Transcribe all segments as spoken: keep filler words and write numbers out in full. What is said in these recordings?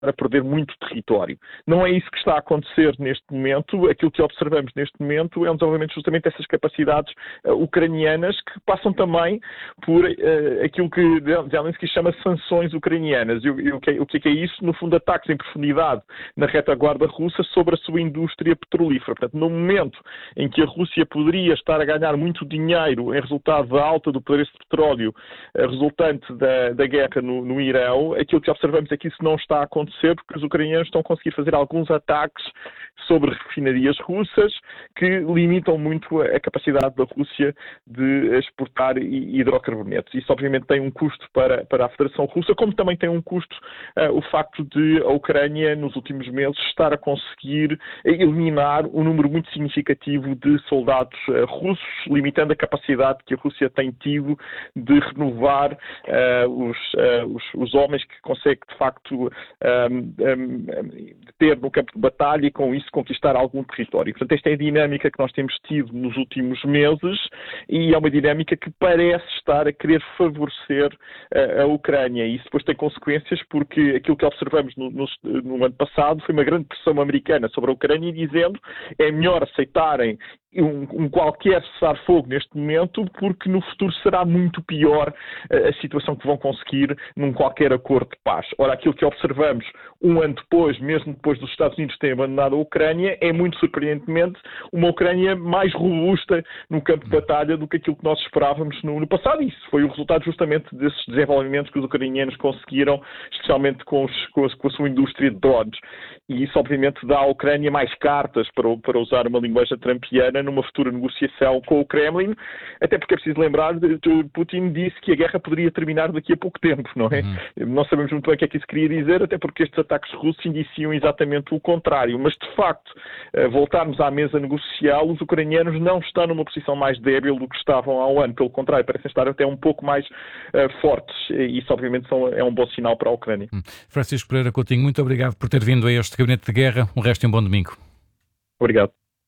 a perder muito território. Não é isso que está a acontecer neste momento. Aquilo que observamos neste momento é um desenvolvimento justamente dessas capacidades uh, ucranianas que passam também por uh, aquilo que Zelensky chama de sanções ucranianas. E, e o, que, o que é isso? No fundo, ataques em profundidade na retaguarda russa sobre a sua indústria petrolífera. Portanto, no momento em que a Rússia poderia estar a ganhar muito dinheiro em resultado da alta do preço de petróleo uh, resultante da, da guerra no, no Irão, aquilo que observamos é que isso não está a acontecer porque os ucranianos estão a conseguir fazer alguns ataques sobre refinarias russas que limitam muito a capacidade da Rússia de exportar hidrocarbonetos. Isso obviamente tem um custo para, para a Federação Russa, como também tem um custo uh, o facto de a Ucrânia nos últimos meses estar a conseguir eliminar um número muito significativo de soldados uh, russos, limitando a capacidade que a Rússia tem tido de renovar uh, os, uh, os, os homens que consegue de facto um, um, ter no campo de batalha e com isso conquistar algum território. Portanto, esta é a dinâmica que nós temos tido nos últimos meses e é uma dinâmica que parece estar a querer favorecer uh, a Ucrânia. E isso depois tem consequências porque aquilo que observamos no, no, no ano passado foi uma grande pressão americana sobre a Ucrânia dizendo é melhor aceitarem Um, um qualquer cessar-fogo neste momento, porque no futuro será muito pior uh, a situação que vão conseguir num qualquer acordo de paz. Ora, aquilo que observamos um ano depois, mesmo depois dos Estados Unidos terem abandonado a Ucrânia, é muito surpreendentemente uma Ucrânia mais robusta no campo de batalha do que aquilo que nós esperávamos no, no passado. E isso foi o resultado justamente desses desenvolvimentos que os ucranianos conseguiram, especialmente com, os, com, a, com a sua indústria de drones. E isso obviamente dá à Ucrânia mais cartas, para, para usar uma linguagem trumpiana, numa futura negociação com o Kremlin, até porque é preciso lembrar que Putin disse que a guerra poderia terminar daqui a pouco tempo, não é? Uhum. Não sabemos muito bem o que é que isso queria dizer, até porque estes ataques russos indiciam exatamente o contrário, mas de facto, voltarmos à mesa negocial, os ucranianos não estão numa posição mais débil do que estavam há um ano, pelo contrário, parecem estar até um pouco mais uh, fortes, e isso obviamente são, é um bom sinal para a Ucrânia. Hum. Francisco Pereira Coutinho, muito obrigado por ter vindo a este Gabinete de Guerra, um resto de um bom domingo. Obrigado.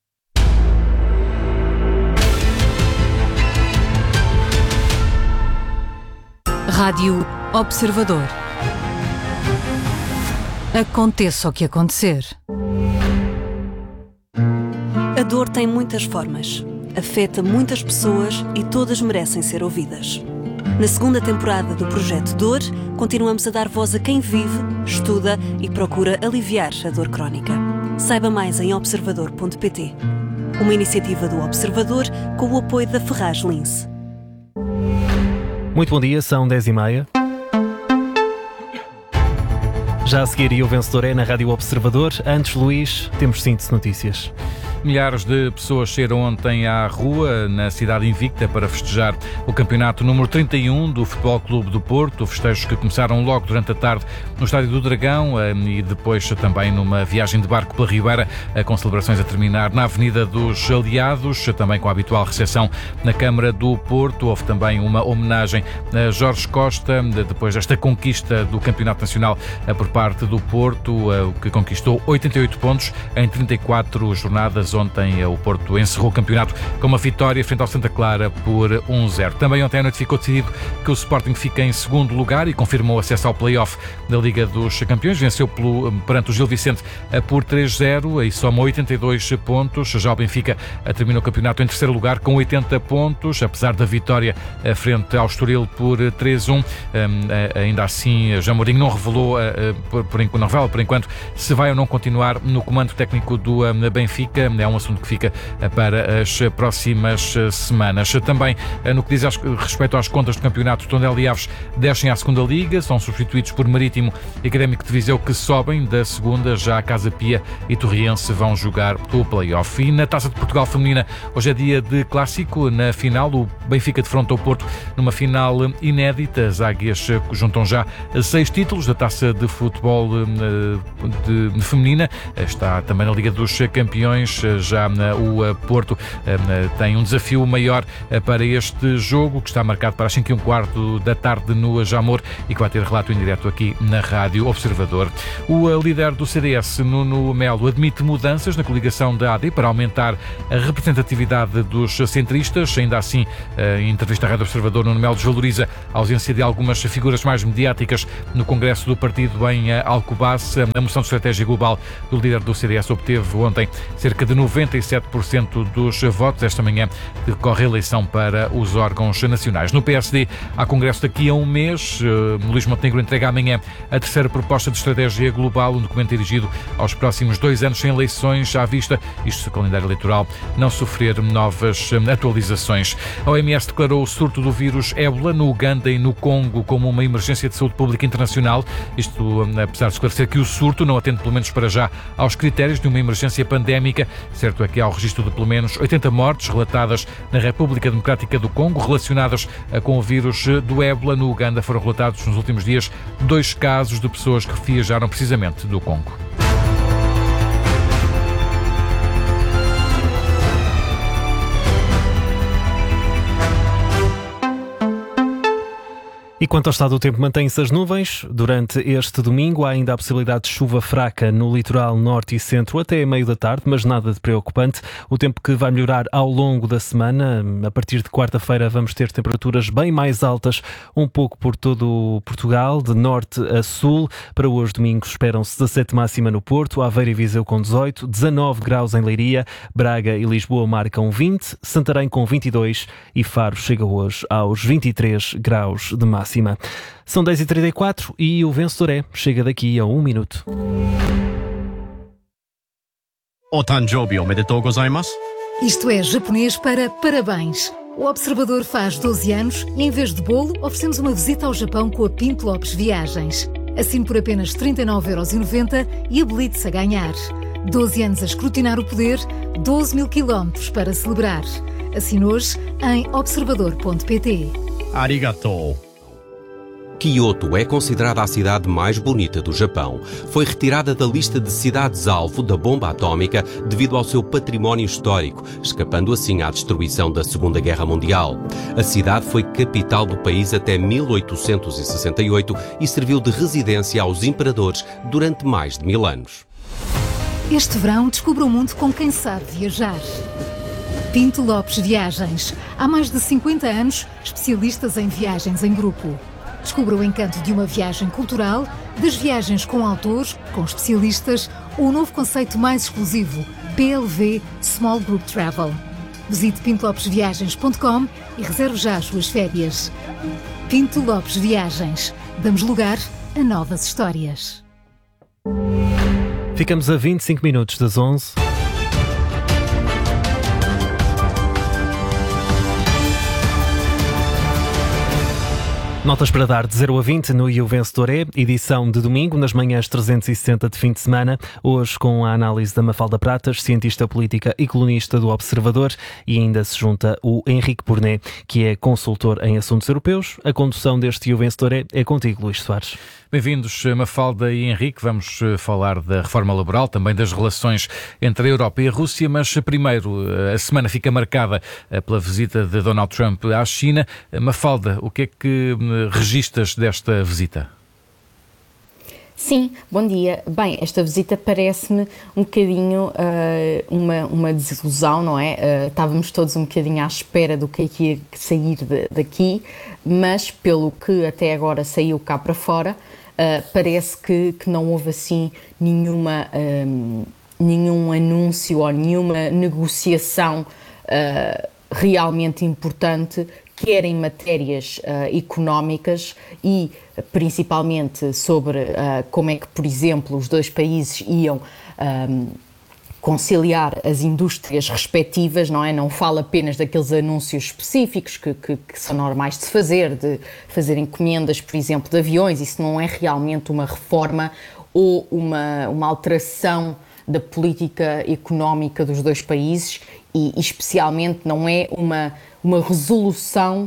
Rádio Observador. Aconteça o que acontecer. A dor tem muitas formas, afeta muitas pessoas e todas merecem ser ouvidas. Na segunda temporada do Projeto Dor, continuamos a dar voz a quem vive, estuda e procura aliviar a dor crónica. Saiba mais em observador ponto pt. Uma iniciativa do Observador com o apoio da Ferraz Lince. Muito bom dia, são dez e meia. Já a seguir, e o vencedor é na Rádio Observador. Antes, Luís, temos síntese notícias. Milhares de pessoas saíram ontem à rua, na cidade invicta, para festejar o campeonato número trinta e um do Futebol Clube do Porto, festejos que começaram logo durante a tarde no Estádio do Dragão e depois também numa viagem de barco pela Ribeira, com celebrações a terminar na Avenida dos Aliados, também com a habitual recepção na Câmara do Porto. Houve também uma homenagem a Jorge Costa, depois desta conquista do Campeonato Nacional por parte do Porto, que conquistou oitenta e oito pontos em trinta e quatro jornadas. Ontem o Porto encerrou o campeonato com uma vitória frente ao Santa Clara por um zero. Também ontem à noite ficou decidido que o Sporting fica em segundo lugar e confirmou acesso ao play-off da Liga dos Campeões. Venceu pelo, perante o Gil Vicente por três zero e soma oitenta e dois pontos. Já o Benfica terminou o campeonato em terceiro lugar com oitenta pontos, apesar da vitória frente ao Estoril por três um. Ainda assim, João Mourinho não revelou, por, por, não revela por enquanto, se vai ou não continuar no comando técnico do Benfica. É um assunto que fica para as próximas semanas. Também no que diz respeito às contas do campeonato, Tondela e Aves descem à segunda Liga, são substituídos por Marítimo e Académico de Viseu, que sobem da segunda. Já a Casa Pia e Torriense vão jogar o play-off. E na Taça de Portugal Feminina, hoje é dia de clássico. Na final, o Benfica defronta o Porto numa final inédita. As águias juntam já seis títulos da Taça de Futebol de, de feminina. Está também na Liga dos Campeões. já o Porto tem um desafio maior para este jogo, que está marcado para as cinco e um quarto da tarde no Jamor e que vai ter relato em direto aqui na Rádio Observador. O líder do C D S, Nuno Melo, admite mudanças na coligação da A D para aumentar a representatividade dos centristas. Ainda assim, em entrevista à Rádio Observador, Nuno Melo desvaloriza a ausência de algumas figuras mais mediáticas no Congresso do partido em Alcobaça. A moção de estratégia global do líder do C D S obteve ontem cerca de noventa e sete por cento dos votos. Esta manhã decorre a eleição para os órgãos nacionais. No P S D, há Congresso daqui a um mês. Luís Montenegro entrega amanhã a terceira proposta de estratégia global, um documento dirigido aos próximos dois anos sem eleições à vista, isto se o calendário eleitoral não sofrer novas atualizações. A O M S declarou o surto do vírus ébola no Uganda e no Congo como uma emergência de saúde pública internacional. Isto, apesar de esclarecer que o surto não atende, pelo menos para já, aos critérios de uma emergência pandémica. Certo é que há o registro de pelo menos oitenta mortes relatadas na República Democrática do Congo relacionadas com o vírus do ébola. No Uganda foram relatados nos últimos dias dois casos de pessoas que viajaram precisamente do Congo. E quanto ao estado do tempo, mantém-se as nuvens. Durante este domingo há ainda a possibilidade de chuva fraca no litoral norte e centro até a meio da tarde, mas nada de preocupante. O tempo que vai melhorar ao longo da semana. A partir de quarta-feira vamos ter temperaturas bem mais altas, um pouco por todo Portugal, de norte a sul. Para hoje, domingo, esperam-se dezassete máxima no Porto, Aveiro e Viseu com dezoito, dezanove graus em Leiria, Braga e Lisboa marcam vinte, Santarém com vinte e dois e Faro chega hoje aos vinte e três graus de máxima. São dez e trinta e quatro e o vencedor é, chega daqui a um minuto. Otanjobi omedetou gozaimasu. Isto é japonês para parabéns. O Observador faz doze anos e, em vez de bolo, oferecemos uma visita ao Japão com a Pinto Lopes Viagens. Assine por apenas trinta e nove euros e noventa e habilite-se a ganhar. doze anos a escrutinar o poder, doze mil quilómetros para celebrar. Assine hoje em observador ponto pt. Arigatou. Kyoto é considerada a cidade mais bonita do Japão. Foi retirada da lista de cidades-alvo da bomba atómica devido ao seu património histórico, escapando assim à destruição da Segunda Guerra Mundial. A cidade foi capital do país até mil oitocentos e sessenta e oito e serviu de residência aos imperadores durante mais de mil anos. Este verão descubra o mundo com quem sabe viajar. Pinto Lopes Viagens. Há mais de cinquenta anos, especialistas em viagens em grupo. Descubra o encanto de uma viagem cultural, das viagens com autores, com especialistas, ou o novo conceito mais exclusivo, P L V Small Group Travel. Visite pinto lopes viagens ponto com e reserve já as suas férias. Pinto Lopes Viagens. Damos lugar a novas histórias. Ficamos a vinte e cinco minutos das onze. Notas para dar de zero a vinte no E o Vencedor é, edição de domingo, nas manhãs trezentos e sessenta de fim de semana, hoje com a análise da Mafalda Pratas, cientista política e colunista do Observador, e ainda se junta o Henrique Burnet, que é consultor em assuntos europeus. A condução deste E o Vencedor é, é contigo, Luís Soares. Bem-vindos, Mafalda e Henrique. Vamos falar da reforma laboral, também das relações entre a Europa e a Rússia, mas primeiro, a semana fica marcada pela visita de Donald Trump à China. Mafalda, o que é que registas desta visita? Sim, bom dia. Bem, esta visita parece-me um bocadinho uh, uma, uma desilusão, não é? Uh, estávamos todos um bocadinho à espera do que é que ia sair de, daqui, mas pelo que até agora saiu cá para fora, uh, parece que, que não houve assim nenhuma, um, nenhum anúncio ou nenhuma negociação uh, realmente importante, quer em matérias uh, económicas e principalmente sobre uh, como é que, por exemplo, os dois países iam um, conciliar as indústrias respectivas, não é? Não falo apenas daqueles anúncios específicos que, que, que são normais de se fazer, de fazer encomendas, por exemplo, de aviões. Isso não é realmente uma reforma ou uma, uma alteração da política económica dos dois países e, especialmente, não é uma, uma resolução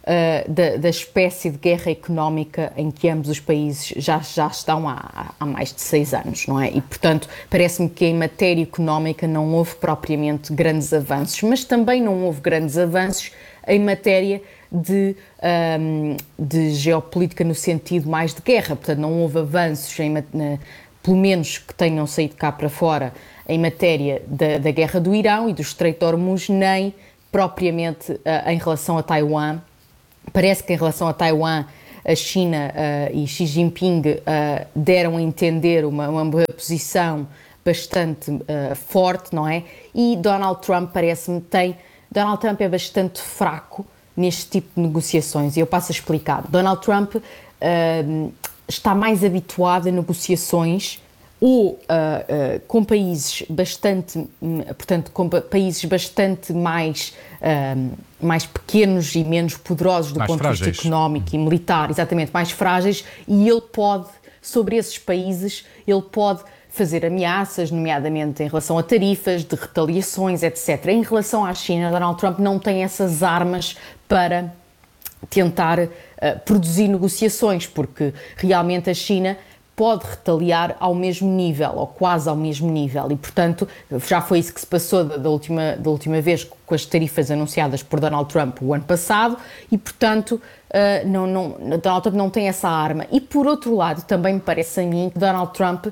uh, da, da espécie de guerra económica em que ambos os países já, já estão há, há mais de seis anos, não é? E, portanto, parece-me que em matéria económica não houve propriamente grandes avanços, mas também não houve grandes avanços em matéria de, um, de geopolítica no sentido mais de guerra. Portanto, não houve avanços, em, na, pelo menos que tenham saído cá para fora, em matéria da, da guerra do Irão e do Estreito de Hormuz, nem propriamente uh, em relação a Taiwan. Parece que em relação a Taiwan, a China uh, e Xi Jinping uh, deram a entender uma, uma posição bastante uh, forte, não é? E Donald Trump, parece-me, tem... Donald Trump é bastante fraco neste tipo de negociações, e eu passo a explicar. Donald Trump uh, está mais habituado a negociações ou uh, uh, com países bastante, portanto, com países bastante mais, uh, mais pequenos e menos poderosos do mais ponto frágeis. de vista económico e militar, exatamente, mais frágeis, e ele pode, sobre esses países, ele pode fazer ameaças, nomeadamente em relação a tarifas, de retaliações, etcétera. Em relação à China, Donald Trump não tem essas armas para tentar uh, produzir negociações, porque realmente a China pode retaliar ao mesmo nível, ou quase ao mesmo nível, e, portanto, já foi isso que se passou da, da, última, da última vez com as tarifas anunciadas por Donald Trump o ano passado, e, portanto, uh, não, não, Donald Trump não tem essa arma. E, por outro lado, também me parece a mim que Donald Trump uh,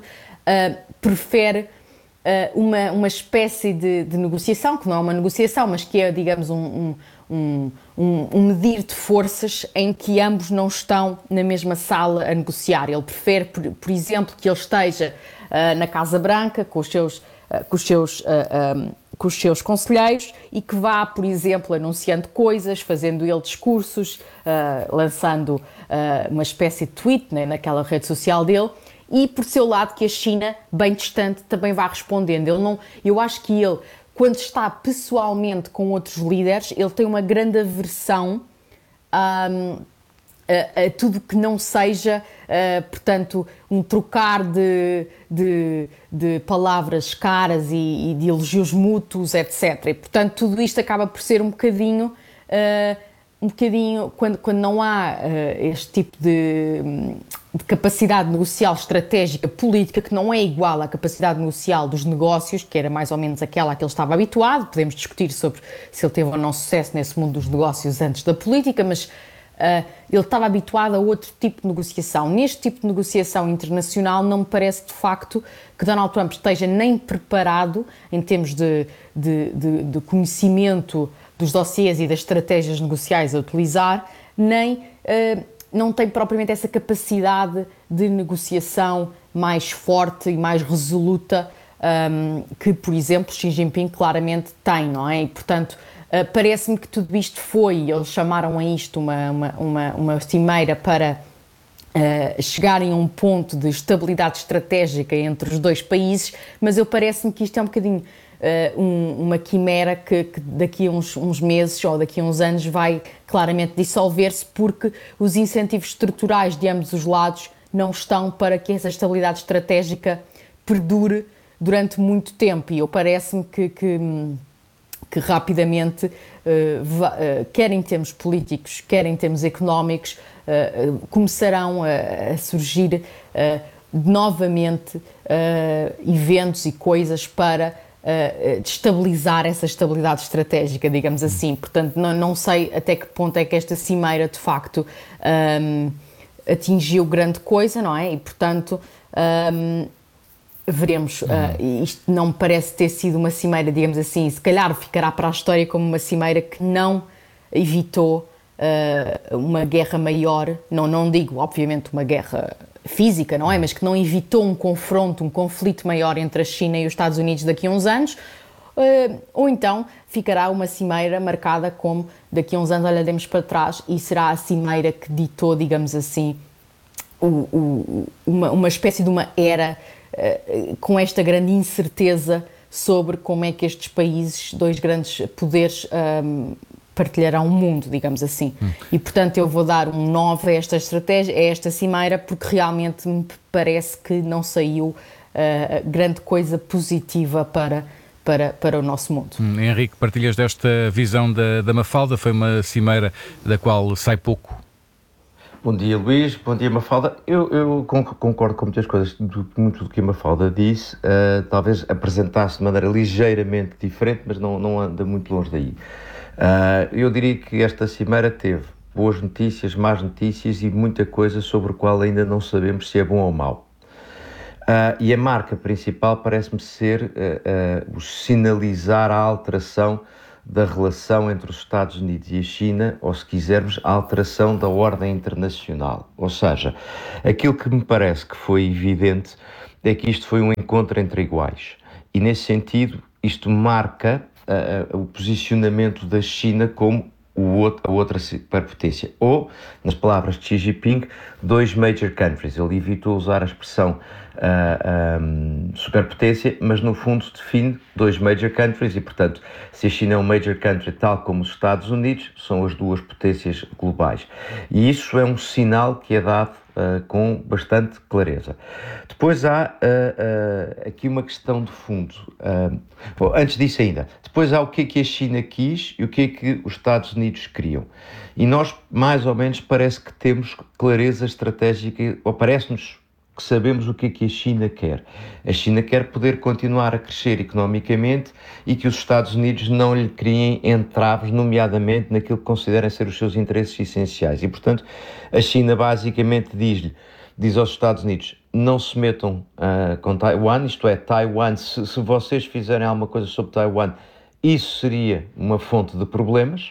prefere uh, uma, uma espécie de, de negociação, que não é uma negociação, mas que é, digamos, um... um Um, um, um medir de forças em que ambos não estão na mesma sala a negociar. Ele prefere, por, por exemplo, que ele esteja uh, na Casa Branca com os seus, uh, com os seus, uh, um, com os seus conselheiros e que vá, por exemplo, anunciando coisas, fazendo ele discursos, uh, lançando uh, uma espécie de tweet, né, naquela rede social dele, e por seu lado que a China, bem distante, também vá respondendo. Ele não, eu acho que ele, quando está pessoalmente com outros líderes, ele tem uma grande aversão um, a, a tudo que não seja, uh, portanto, um trocar de, de, de palavras caras e, e de elogios mútuos, etcétera. E, portanto, tudo isto acaba por ser um bocadinho, uh, um bocadinho quando, quando não há uh, este tipo de... de capacidade negocial estratégica política que não é igual à capacidade negocial dos negócios, que era mais ou menos aquela a que ele estava habituado. Podemos discutir sobre se ele teve ou não sucesso nesse mundo dos negócios antes da política, mas uh, ele estava habituado a outro tipo de negociação. Neste tipo de negociação internacional não me parece de facto que Donald Trump esteja nem preparado em termos de, de, de, de conhecimento dos dossiês e das estratégias negociais a utilizar, nem... Uh, não tem propriamente essa capacidade de negociação mais forte e mais resoluta um, que, por exemplo, Xi Jinping claramente tem, não é? E, portanto, uh, parece-me que tudo isto foi, eles chamaram a isto uma, uma, uma, uma cimeira para uh, chegarem a um ponto de estabilidade estratégica entre os dois países, mas eu parece-me que isto é um bocadinho Uh, um, uma quimera que, que daqui a uns, uns meses ou daqui a uns anos vai claramente dissolver-se, porque os incentivos estruturais de ambos os lados não estão para que essa estabilidade estratégica perdure durante muito tempo. E eu parece-me que, que, que rapidamente, uh, va, uh, quer em termos políticos, quer em termos económicos, uh, uh, começarão a, a surgir uh, novamente uh, eventos e coisas para Uh, de estabilizar essa estabilidade estratégica, digamos assim. Portanto, não, não sei até que ponto é que esta cimeira, de facto, um, atingiu grande coisa, não é? E, portanto, um, veremos. Uh, isto não me parece ter sido uma cimeira, digamos assim, se calhar ficará para a história como uma cimeira que não evitou uh, uma guerra maior, não, não digo, obviamente, uma guerra física, não é? Mas que não evitou um confronto, um conflito maior entre a China e os Estados Unidos daqui a uns anos, uh, ou então ficará uma cimeira marcada como daqui a uns anos olharemos para trás e será a cimeira que ditou, digamos assim, o, o, uma, uma espécie de uma era uh, com esta grande incerteza sobre como é que estes países, dois grandes poderes, um, partilharão o mundo, digamos assim. Hum. E, portanto, eu vou dar um nove a esta estratégia, a esta cimeira, porque realmente me parece que não saiu uh, grande coisa positiva para, para, para o nosso mundo. Hum, Henrique, partilhas desta visão da, da Mafalda? Foi uma cimeira da qual sai pouco. Bom dia, Luís. Bom dia, Mafalda. Eu, eu concordo com muitas coisas, muito do que a Mafalda disse. Uh, talvez apresentasse de maneira ligeiramente diferente, mas não, não anda muito longe daí. Uh, eu diria que esta cimeira teve boas notícias, más notícias e muita coisa sobre o qual ainda não sabemos se é bom ou mau. Uh, e a marca principal parece-me ser uh, uh, o sinalizar a alteração da relação entre os Estados Unidos e a China, ou se quisermos, a alteração da ordem internacional. Ou seja, aquilo que me parece que foi evidente é que isto foi um encontro entre iguais. E nesse sentido, isto marca uh, o posicionamento da China como o outro, a outra superpotência. Ou, nas palavras de Xi Jinping, dois major countries. Ele evitou usar a expressão uh, um, superpotência, mas no fundo define dois major countries e, portanto, se a China é um major country tal como os Estados Unidos, são as duas potências globais. E isso é um sinal que é dado Uh, com bastante clareza. Depois há uh, uh, aqui uma questão de fundo. Uh, bom, antes disso ainda, depois há o que é que a China quis e o que é que os Estados Unidos queriam. E nós, mais ou menos, parece que temos clareza estratégica, ou parece-nos que sabemos o que é que a China quer. A China quer poder continuar a crescer economicamente e que os Estados Unidos não lhe criem entraves, nomeadamente naquilo que considerem ser os seus interesses essenciais. E, portanto, a China basicamente diz-lhe, diz aos Estados Unidos, não se metam uh, com Taiwan, isto é, Taiwan, se, se vocês fizerem alguma coisa sobre Taiwan, isso seria uma fonte de problemas.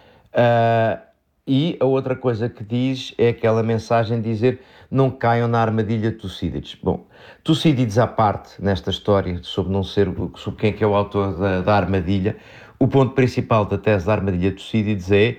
Uh, e a outra coisa que diz é aquela mensagem de dizer não caiam na armadilha de Tucídides. Bom, Tucídides à parte nesta história sobre não ser, sobre quem é que é o autor da, da armadilha, o ponto principal da tese da armadilha de Tucídides é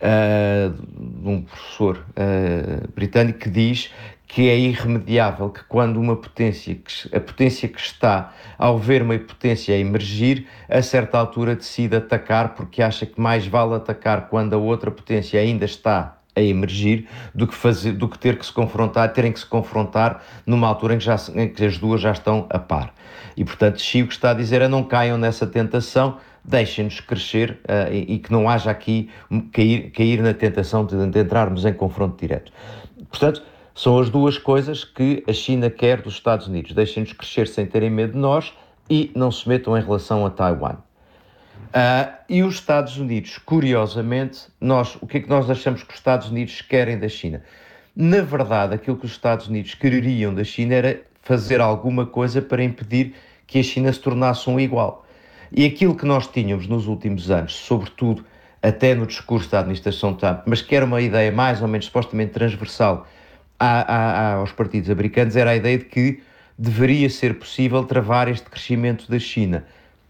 uh, um professor uh, britânico que diz que é irremediável que quando uma potência, que, a potência que está ao ver uma potência a emergir, a certa altura decide atacar porque acha que mais vale atacar quando a outra potência ainda está a emergir do que, fazer, do que ter que se confrontar, terem que se confrontar numa altura em que, já, em que as duas já estão a par. E, portanto, Xi o que está a dizer é não caiam nessa tentação, deixem-nos crescer uh, e, e que não haja aqui cair, cair na tentação de, de entrarmos em confronto direto. Portanto, são as duas coisas que a China quer dos Estados Unidos. Deixem-nos crescer sem terem medo de nós e não se metam em relação a Taiwan. Uh, e os Estados Unidos, curiosamente, nós, o que é que nós achamos que os Estados Unidos querem da China? Na verdade, aquilo que os Estados Unidos queriam da China era fazer alguma coisa para impedir que a China se tornasse um igual. E aquilo que nós tínhamos nos últimos anos, sobretudo até no discurso da administração Trump, mas que era uma ideia mais ou menos supostamente transversal a, a, a, aos partidos americanos, era a ideia de que deveria ser possível travar este crescimento da China.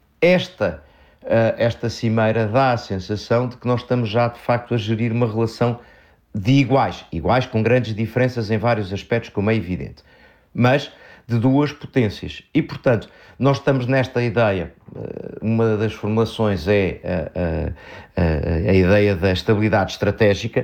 Esta Uh, esta cimeira dá a sensação de que nós estamos já de facto a gerir uma relação de iguais, iguais com grandes diferenças em vários aspectos, como é evidente, mas de duas potências. E, portanto, nós estamos nesta ideia, uh, uma das formulações é uh, uh, uh, a ideia da estabilidade estratégica,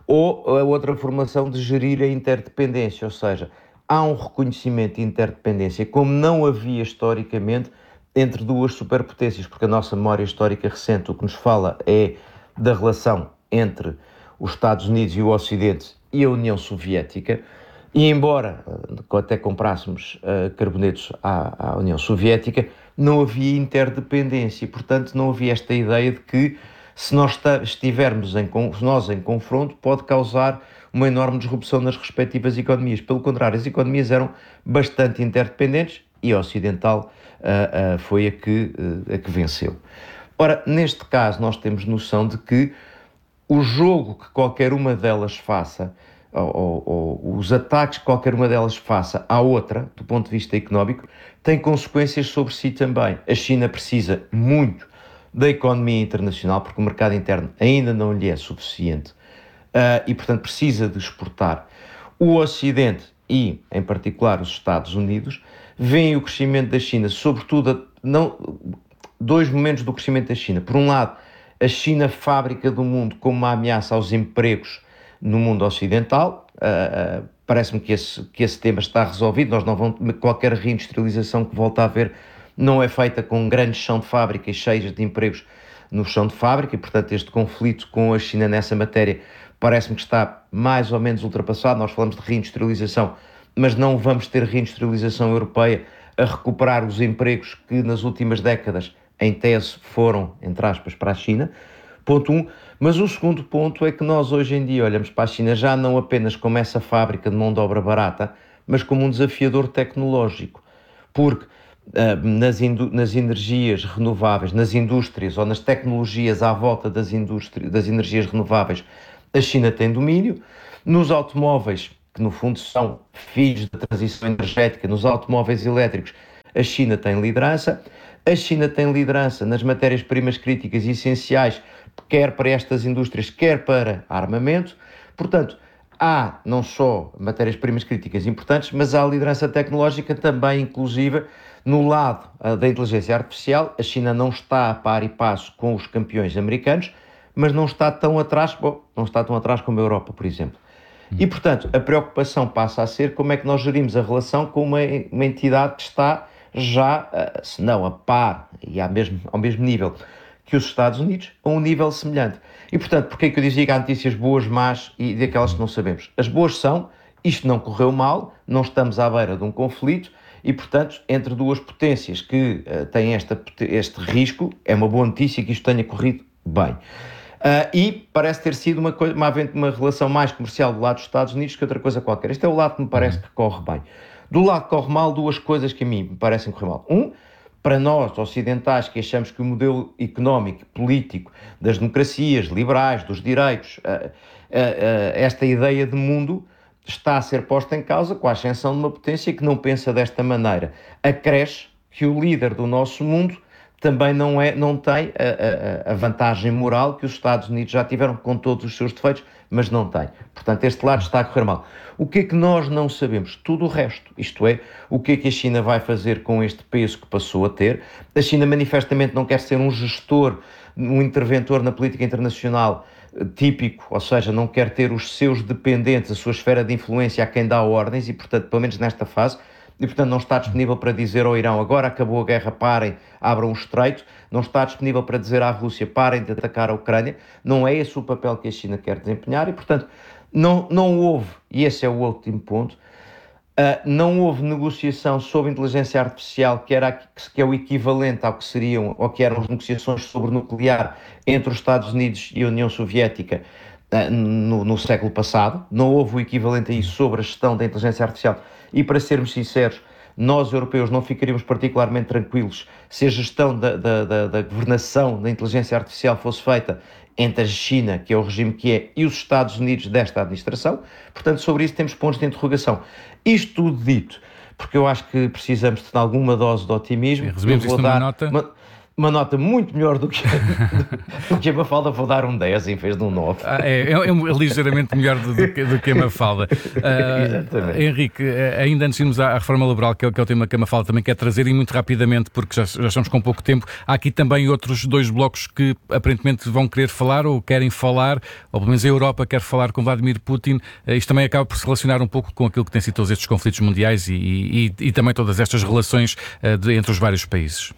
ou a outra formulação de gerir a interdependência, ou seja, há um reconhecimento de interdependência, como não havia historicamente entre duas superpotências, porque a nossa memória histórica recente o que nos fala é da relação entre os Estados Unidos e o Ocidente e a União Soviética, e embora até comprássemos uh, carbonetos à, à União Soviética, não havia interdependência, e portanto não havia esta ideia de que se nós estivermos em, se nós em confronto pode causar uma enorme disrupção nas respectivas economias. Pelo contrário, as economias eram bastante interdependentes e a ocidental uh, uh, foi a que, uh, a que venceu. Ora, neste caso nós temos noção de que o jogo que qualquer uma delas faça, ou, ou, ou os ataques que qualquer uma delas faça à outra, do ponto de vista económico, tem consequências sobre si também. A China precisa muito da economia internacional, porque o mercado interno ainda não lhe é suficiente, uh, e portanto precisa de exportar. O Ocidente, e em particular os Estados Unidos, veem o crescimento da China, sobretudo, não, dois momentos do crescimento da China. Por um lado, a China fábrica do mundo como uma ameaça aos empregos no mundo ocidental. Uh, uh, parece-me que esse, que esse tema está resolvido. Nós não vamos, qualquer reindustrialização que volta a haver não é feita com grandes chão de fábrica e cheias de empregos no chão de fábrica, e portanto este conflito com a China nessa matéria parece-me que está mais ou menos ultrapassado. Nós falamos de reindustrialização, mas não vamos ter reindustrialização europeia a recuperar os empregos que nas últimas décadas, em tese, foram, entre aspas, para a China. Ponto um. Mas o segundo ponto é que nós hoje em dia olhamos para a China já não apenas como essa fábrica de mão de obra barata, mas como um desafiador tecnológico. Porque uh, nas, nas energias renováveis, nas indústrias ou nas tecnologias à volta das, indústrias, das energias renováveis, a China tem domínio. Nos automóveis, que no fundo são filhos da transição energética, nos automóveis elétricos, a China tem liderança. A China tem liderança nas matérias-primas críticas e essenciais, quer para estas indústrias, quer para armamento. Portanto, há não só matérias-primas críticas importantes, mas há liderança tecnológica também inclusiva no lado uh, da inteligência artificial. A China não está a par e passo com os campeões americanos, mas não está tão atrás, bom, não está tão atrás como a Europa, por exemplo. E, portanto, a preocupação passa a ser como é que nós gerimos a relação com uma, uma entidade que está já, uh, se não a par e ao mesmo, ao mesmo nível que os Estados Unidos, a um nível semelhante. E, portanto, porque é que eu dizia que há notícias boas, más e daquelas que não sabemos? As boas são, isto não correu mal, não estamos à beira de um conflito e, portanto, entre duas potências que uh, têm esta, este risco, é uma boa notícia que isto tenha corrido bem. Uh, e parece ter sido uma, coisa, uma, uma relação mais comercial do lado dos Estados Unidos que outra coisa qualquer. Este é o lado que me parece que corre bem. Do lado que corre mal, duas coisas que a mim me parecem correr mal. Um, para nós ocidentais que achamos que o modelo económico e político das democracias liberais, dos direitos, uh, uh, uh, esta ideia de mundo está a ser posta em causa com a ascensão de uma potência que não pensa desta maneira. Acresce que o líder do nosso mundo também não, é, não tem a, a, a vantagem moral que os Estados Unidos já tiveram com todos os seus defeitos, mas não tem. Portanto, este lado está a correr mal. O que é que nós não sabemos? Tudo o resto. Isto é, o que é que a China vai fazer com este peso que passou a ter? A China manifestamente não quer ser um gestor, um interventor na política internacional típico, ou seja, não quer ter os seus dependentes, a sua esfera de influência a quem dá ordens e, portanto, pelo menos nesta fase, e, portanto, não está disponível para dizer ao Irão agora acabou a guerra, parem, abram um estreito. Não está disponível para dizer à Rússia parem de atacar a Ucrânia. Não é esse o papel que a China quer desempenhar e, portanto, não, não houve, e esse é o último ponto, uh, não houve negociação sobre inteligência artificial que, era, que é o equivalente ao que seriam, ou que eram as negociações sobre nuclear entre os Estados Unidos e a União Soviética uh, no, no século passado. Não houve o equivalente a isso sobre a gestão da inteligência artificial. E, para sermos sinceros, nós, europeus, não ficaríamos particularmente tranquilos se a gestão da, da, da, da governação da inteligência artificial fosse feita entre a China, que é o regime que é, e os Estados Unidos desta administração. Portanto, sobre isso temos pontos de interrogação. Isto tudo dito, porque eu acho que precisamos de alguma dose de otimismo. Resumimos isso numa nota... Uma... Uma nota muito melhor do que, do que a Mafalda, vou dar um dez em vez de um nove. Ah, é, é, é ligeiramente melhor do, do, que, do que a Mafalda. Uh, Exatamente. Henrique, ainda antes de irmos à reforma laboral, que é, que é o tema que a Mafalda também quer trazer, e muito rapidamente, porque já, já estamos com pouco tempo, há aqui também outros dois blocos que aparentemente vão querer falar ou querem falar, ou pelo menos a Europa quer falar com Vladimir Putin. Uh, isto também acaba por se relacionar um pouco com aquilo que tem sido todos estes conflitos mundiais e, e, e também todas estas relações uh, de, entre os vários países.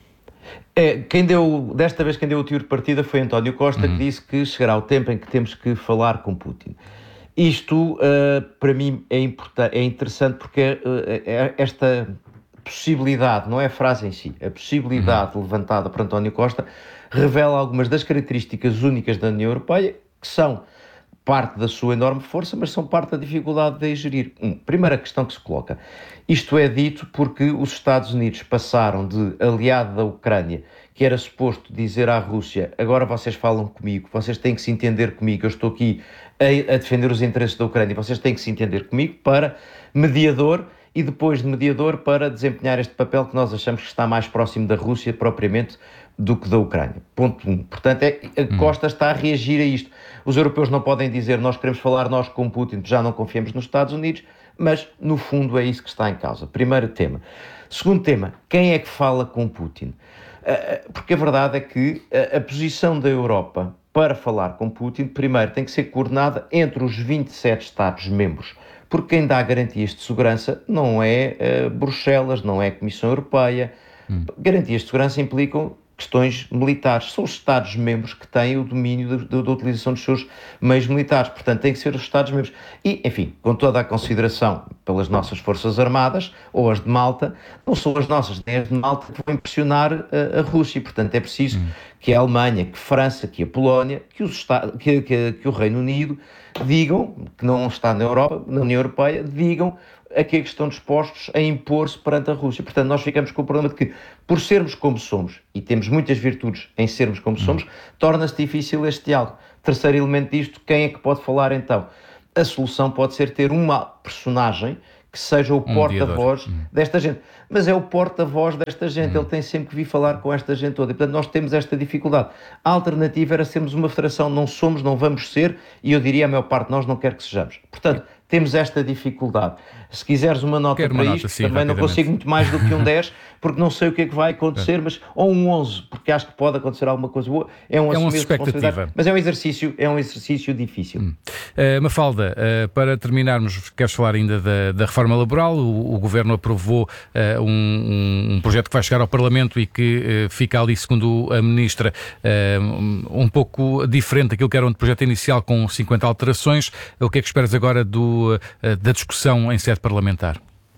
É, quem deu, desta vez quem deu o tiro de partida foi António Costa, uhum. que disse que chegará o tempo em que temos que falar com Putin. Isto, uh, para mim, é, é interessante porque uh, esta possibilidade, não é a frase em si, a possibilidade uhum. levantada por António Costa revela algumas das características únicas da União Europeia, que são parte da sua enorme força, mas são parte da dificuldade de a gerir. Um, primeira questão que se coloca. Isto é dito porque os Estados Unidos passaram de aliado da Ucrânia, que era suposto dizer à Rússia, agora vocês falam comigo, vocês têm que se entender comigo, eu estou aqui a, a defender os interesses da Ucrânia, vocês têm que se entender comigo, para mediador, e depois de mediador para desempenhar este papel que nós achamos que está mais próximo da Rússia propriamente do que da Ucrânia. Ponto um. Portanto, é, a Costa está a reagir a isto. Os europeus não podem dizer nós queremos falar nós com Putin, já não confiamos nos Estados Unidos, mas no fundo é isso que está em causa. Primeiro tema. Segundo tema, quem é que fala com Putin? Porque a verdade é que a posição da Europa para falar com Putin, primeiro, tem que ser coordenada entre os vinte e sete Estados-membros, porque quem dá garantias de segurança não é uh, Bruxelas, não é a Comissão Europeia, Hum. Garantias de segurança implicam questões militares. São os Estados-membros que têm o domínio da utilização dos seus meios militares. Portanto, têm que ser os Estados-membros. E, enfim, com toda a consideração pelas nossas Forças Armadas, ou as de Malta, não são as nossas, nem as de Malta, que vão impressionar a, a Rússia. Portanto, é preciso hum. que a Alemanha, que a França, que a Polónia, que, os Estados, que, que, que o Reino Unido digam, que não está na Europa, na União Europeia, digam a que estão dispostos a impor-se perante a Rússia. Portanto, nós ficamos com o problema de que, por sermos como somos, e temos muitas virtudes em sermos como somos, torna-se difícil este diálogo. Terceiro elemento disto, quem é que pode falar então? A solução pode ser ter uma personagem que seja o um porta-voz hum. desta gente. Mas é o porta-voz desta gente, hum. ele tem sempre que vir falar com esta gente toda. E, portanto, nós temos esta dificuldade. A alternativa era sermos uma federação, não somos, não vamos ser, e eu diria a maior parte de nós não quer que sejamos. Portanto, temos esta dificuldade. Se quiseres uma nota Quero para uma isto, nota, sim, também não consigo muito mais do que um dez, porque não sei o que é que vai acontecer, mas, ou um onze, porque acho que pode acontecer alguma coisa boa. É um é uma expectativa. Mas é um exercício, é um exercício difícil. Hum. Uh, Mafalda, uh, para terminarmos, queres falar ainda da, da reforma laboral? O, o Governo aprovou uh, um, um projeto que vai chegar ao Parlamento e que uh, fica ali, segundo a Ministra, uh, um pouco diferente daquilo que era um projeto inicial com cinquenta alterações. O que é que esperas agora do, uh, da discussão em sede parlamentar?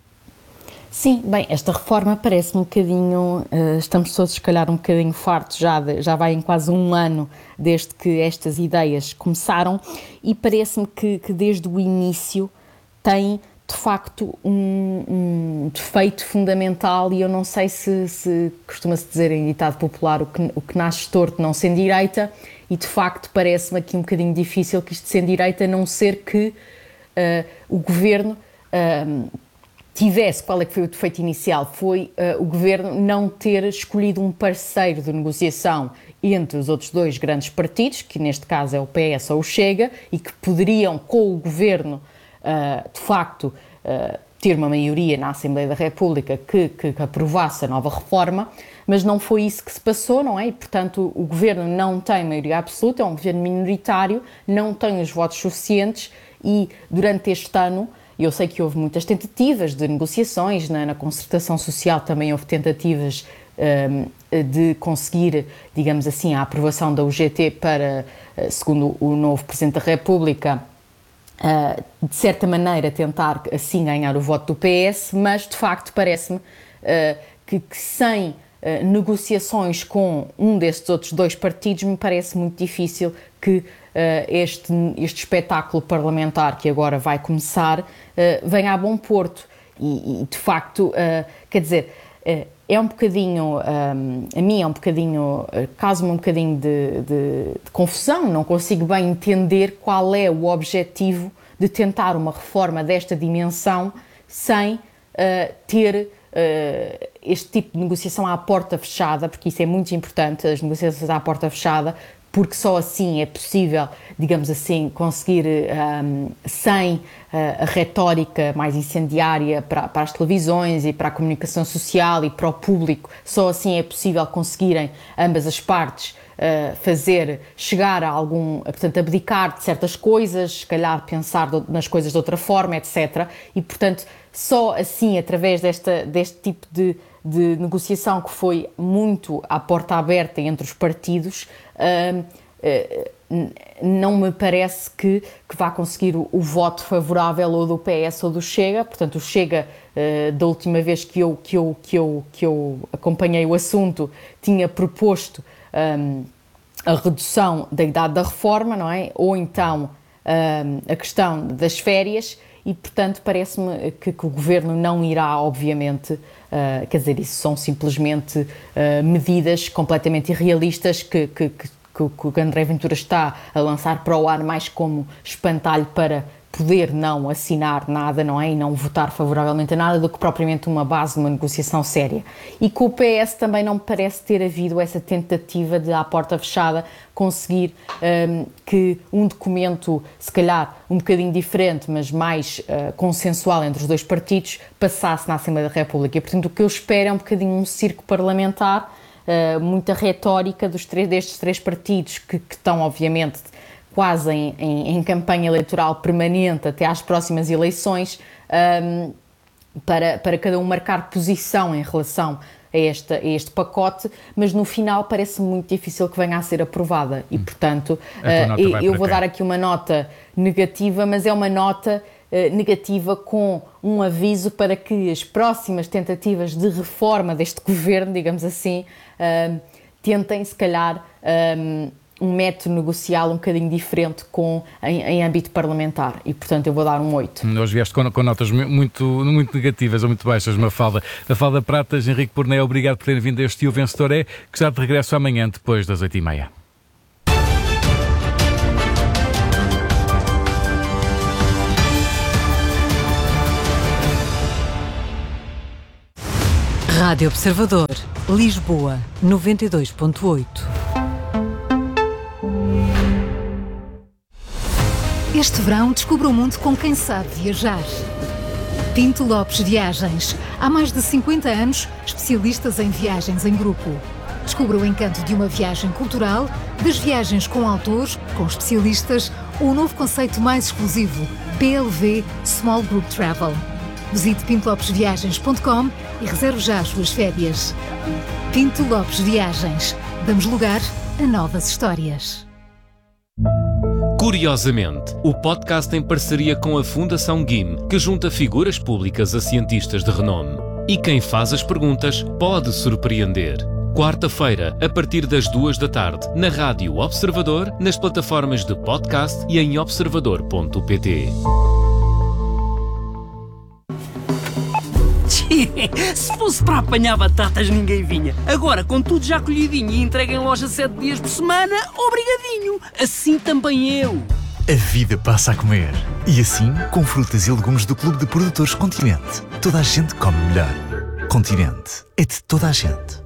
Sim, bem, esta reforma parece-me um bocadinho, uh, estamos todos se calhar um bocadinho fartos, já, de, já vai em quase um ano desde que estas ideias começaram e parece-me que, que desde o início tem de facto um, um defeito fundamental e eu não sei se, se costuma-se dizer em ditado popular o que, o que nasce torto não sem direita e de facto parece-me aqui um bocadinho difícil que isto sem direita a não ser que uh, o Governo uh, tivesse, qual é que foi o defeito inicial? Foi uh, o Governo não ter escolhido um parceiro de negociação entre os outros dois grandes partidos, que neste caso é o P S ou o Chega, e que poderiam, com o Governo, uh, de facto, uh, ter uma maioria na Assembleia da República que, que, que aprovasse a nova reforma, mas não foi isso que se passou, não é? E, portanto, o Governo não tem maioria absoluta, é um Governo minoritário, não tem os votos suficientes e, durante este ano, eu sei que houve muitas tentativas de negociações, na, na concertação social também houve tentativas um, de conseguir, digamos assim, a aprovação da U G T para, segundo o novo Presidente da República, uh, de certa maneira tentar assim ganhar o voto do P S, mas de facto parece-me uh, que, que sem uh, negociações com um destes outros dois partidos me parece muito difícil que Uh, este, este espetáculo parlamentar que agora vai começar uh, venha a bom porto e, e de facto, uh, quer dizer, uh, é um bocadinho, um, a mim é um bocadinho, uh, causa-me um bocadinho de, de, de confusão, não consigo bem entender qual é o objetivo de tentar uma reforma desta dimensão sem uh, ter uh, este tipo de negociação à porta fechada, porque isso é muito importante, as negociações à porta fechada, porque só assim é possível, digamos assim, conseguir, um, sem uh, a retórica mais incendiária para, para as televisões e para a comunicação social e para o público, só assim é possível conseguirem ambas as partes uh, fazer, chegar a algum, portanto, abdicar de certas coisas, se calhar pensar nas coisas de outra forma, etcétera. E, portanto, só assim, através desta, deste tipo de de negociação que foi muito à porta aberta entre os partidos, uh, uh, não me parece que, que vá conseguir o, o voto favorável ou do P S ou do Chega. Portanto, o Chega, uh, da última vez que eu, que, eu, que, eu, que eu acompanhei o assunto, tinha proposto um, a redução da idade da reforma, não é? Ou então um, a questão das férias. E, portanto, parece-me que, que o Governo não irá, obviamente, uh, quer dizer, isso são simplesmente uh, medidas completamente irrealistas que, que, que, que o André Ventura está a lançar para o ar mais como espantalho para poder não assinar nada, não é? E não votar favoravelmente a nada do que propriamente uma base de uma negociação séria. E com o P S também não me parece ter havido essa tentativa de, à porta fechada, conseguir um, que um documento, se calhar um bocadinho diferente, mas mais uh, consensual entre os dois partidos, passasse na Assembleia da República. E, portanto, o que eu espero é um bocadinho um circo parlamentar, uh, muita retórica dos três, destes três partidos que, que estão, obviamente, quase em, em, em campanha eleitoral permanente até às próximas eleições, um, para, para cada um marcar posição em relação a, esta, a este pacote, mas no final parece muito difícil que venha a ser aprovada e, portanto, uh, eu, eu vou dar aqui uma nota negativa, mas é uma nota uh, negativa com um aviso para que as próximas tentativas de reforma deste governo, digamos assim, uh, tentem, se calhar, um, um método negocial um bocadinho diferente com, em, em âmbito parlamentar e, portanto, eu vou dar um oito. Hoje vieste com, com notas muito, muito negativas ou muito baixas, Mafalda. Mafalda Pratas, Henrique Porné, obrigado por terem vindo a este E o Vencedor é, que está de regresso amanhã depois das oito e meia. Rádio Observador, Lisboa, noventa e dois ponto oito. Este verão descubra o mundo com quem sabe viajar. Pinto Lopes Viagens. Há mais de cinquenta anos, especialistas em viagens em grupo. Descubra o encanto de uma viagem cultural, das viagens com autores, com especialistas, ou o novo conceito mais exclusivo, P L V Small Group Travel. Visite pinto lopes viagens ponto com e reserve já as suas férias. Pinto Lopes Viagens. Damos lugar a novas histórias. Curiosamente, o podcast em parceria com a Fundação G I M, que junta figuras públicas a cientistas de renome. E quem faz as perguntas pode surpreender. Quarta-feira, a partir das duas da tarde, na Rádio Observador, nas plataformas de podcast e em observador ponto pt. Se fosse para apanhar batatas, ninguém vinha. Agora, com tudo já colhidinho e entregue em loja sete dias por semana, obrigadinho. Assim também eu. A vida passa a comer. E assim, com frutas e legumes do Clube de Produtores Continente. Toda a gente come melhor. Continente é de toda a gente.